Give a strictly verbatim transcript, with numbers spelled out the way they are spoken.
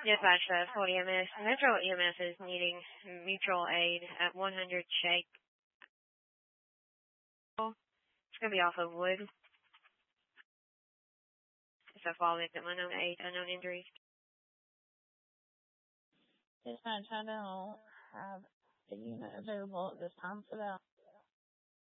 Dispatch uh, Fort E M S. Metro E M S is needing mutual aid at one hundred Shake. It's going to be off of Wood. It's a fall victim, unknown aid, unknown injuries. Dispatch, I don't have a unit available at this time for that.